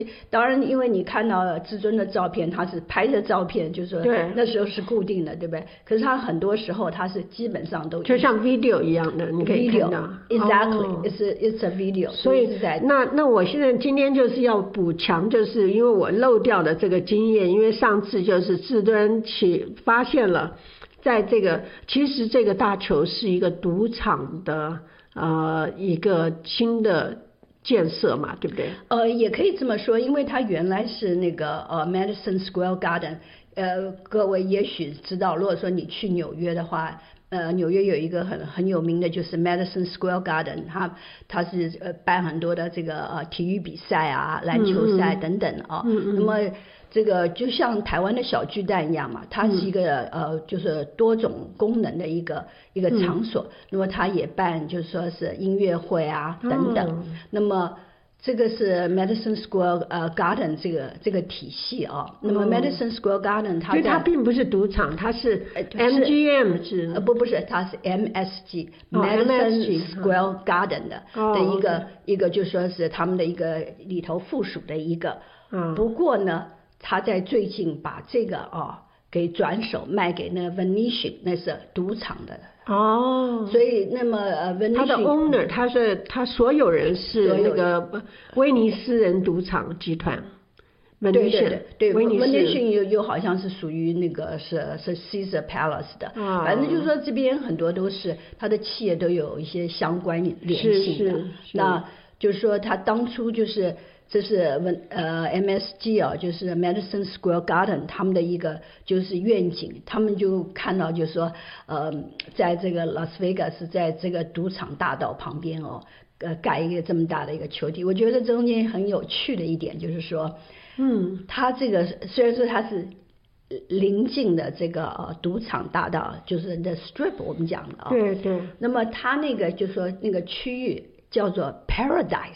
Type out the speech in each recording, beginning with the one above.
当然，因为你看到至尊的照片，他是拍的照片，就是说那时候是固定的，对不对？可是他很多时候他是基本上都就像 video 一样的，你可以看到。 Exactly，it's a video。 所以那我现在今天就是要补强，就是因为我漏掉了这个经验，因为上次就是至尊发现了，在其实这个大球是一个赌场的一个新的建设嘛，对不对？ 也可以这么说，因为它原来是那个Madison Square Garden，各位也许知道，如果说你去纽约的话，纽约有一个很有名的就是 Madison Square Garden， 它是办很多的这个体育比赛啊、篮球赛等等啊。那么这个就像台湾的小巨蛋一样嘛，它是一个就是多种功能的一个场所。那么它也办就是说是音乐会啊等等。那么这个是 Madison Square Garden 这个体系啊。那么 Madison Square Garden 所以它并不是赌场，它是 MGM 是不是，它是 MSG Madison Square Garden 的一个就说是他们的一个里头附属的一个。不过呢，他在最近把这个给转手卖给那 Venetian， 那是赌场的。所以那么Venetian 他的 owner， 他所有人是那个威尼斯人赌场集团。 对Venetian又好像是属于那个是 Caesar Palace 的。反正就是说这边很多都是他的企业都有一些相关联性的。那就是说他当初就是这是MSG 啊，就是 Madison Square Garden 他们的一个就是愿景，他们就看到就是说在这个 Las Vegas 在这个赌场大道旁边盖一个这么大的一个球体。我觉得中间很有趣的一点就是说，它这个虽然说它是临近的这个赌场大道，就是 The Strip 我们讲的对。 那么它那个就是说那个区域叫做 Paradise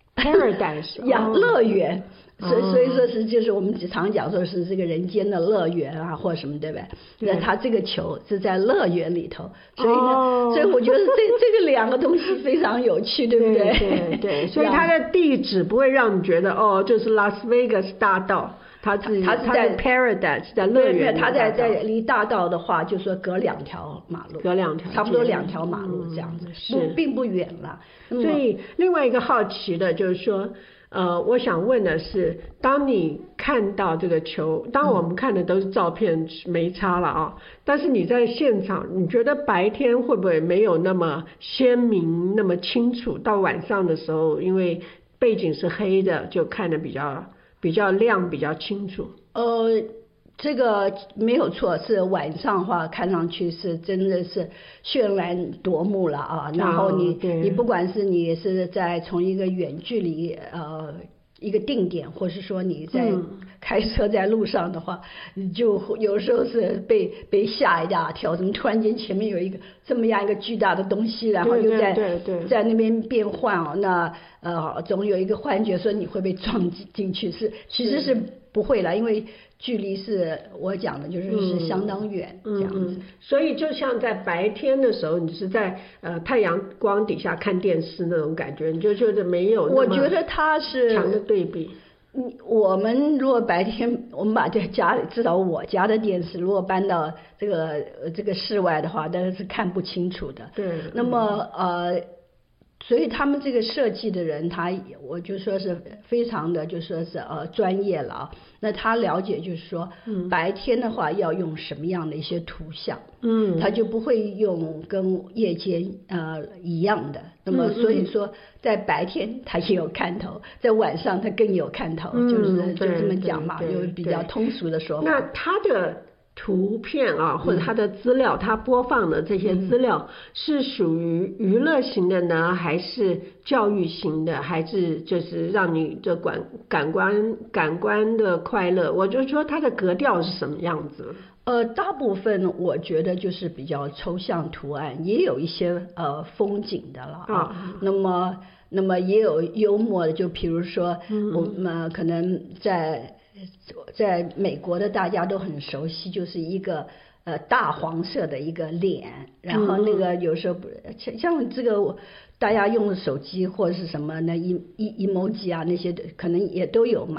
乐园。所以说是就是我们常讲说是这个人间的乐园啊或什么，对不对？那它这个球是在乐园里头，所以呢，所以我觉得这个两个东西非常有趣，对不对？ 对，所以它的地址不会让你觉得就是拉斯维加斯大道。它是在 Paradise， 在乐园。 它在离大道的话，就说隔2条马路，差不多2条马路这样子，并不远了。 所以另外一个好奇的就是说，我想问的是，当你看到这个球，当我们看的都是照片没差了但是你在现场，你觉得白天会不会没有那么鲜明、那么清楚？到晚上的时候，因为背景是黑的，就看得比较亮，比较清楚。 这个没有错，是晚上的话看上去是真的是绚烂夺目了然后你不管是你是在从一个远距离一个定点，或是说你在开车在路上的话，你就有时候是被吓一大跳，怎么突然间前面有一个这么样一个巨大的东西，然后又在那边变换那总有一个幻觉说你会被撞进去，其实是不会了，因为距离是我讲的就是相当远这样子。 所以就像在白天的时候，你是在太阳光底下看电视那种感觉，你就觉得没有那么我觉得它是强的对比。 我们如果白天我们把这家里至少我家的电视如果搬到这个室外的话，当然是看不清楚的。 对。 那么所以他们这个设计的人，我就说是非常的，就说是专业了那他了解就是说，白天的话要用什么样的一些图像，他就不会用跟夜间一样的。那么所以说，在白天他也有看头，在晚上他更有看头，就这么讲嘛，有比较通俗的说法。 那他的图片或者它的资料，它播放的这些资料是属于娱乐型的呢，还是教育型的，还是就是让你的感官的快乐？我就说它的格调是什么样子？ 大部分我觉得就是比较抽象图案，也有一些风景的了那么也有幽默的，就比如说我们可能在美国的大家都很熟悉，就是一个大黄色的一个脸，然后那个有时候像这个大家用的手机或者是什么那emoji 那些可能也都有